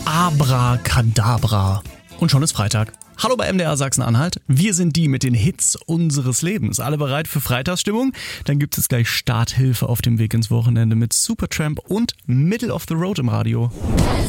Abracadabra. Und schon ist Freitag. Hallo bei MDR Sachsen-Anhalt. Wir sind die mit den Hits unseres Lebens. Alle bereit für Freitagsstimmung? Dann gibt es gleich Starthilfe auf dem Weg ins Wochenende mit Supertramp und Middle of the Road im Radio.